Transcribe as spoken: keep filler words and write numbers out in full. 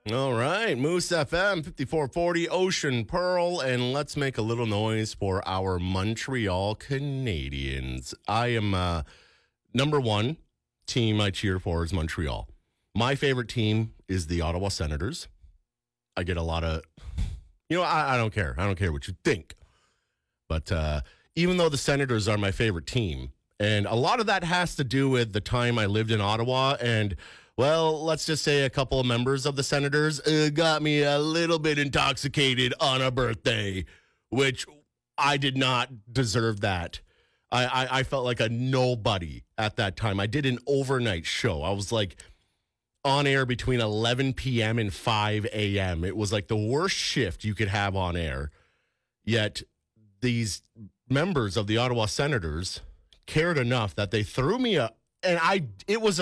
All right, Moose F M, fifty-four forty, Ocean Pearl, and let's make a little noise for our Montreal Canadiens. I am uh, number one team I cheer for is Montreal. My favorite team is the Ottawa Senators. I get a lot of, you know, I, I don't care. I don't care what you think. But uh, even though the Senators are my favorite team, and a lot of that has to do with the time I lived in Ottawa and, well, let's just say a couple of members of the Senators uh, got me a little bit intoxicated on a birthday, which I did not deserve that. I, I, I felt like a nobody at that time. I did an overnight show. I was like on air between eleven p.m. and five a.m. It was like the worst shift you could have on air. Yet these members of the Ottawa Senators cared enough that they threw me a, and I, it was